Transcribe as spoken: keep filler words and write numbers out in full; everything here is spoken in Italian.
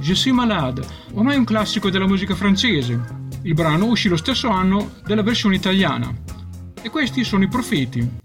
Je suis malade, ormai un classico della musica francese. Il brano uscì lo stesso anno della versione italiana. E questi sono i Profeti,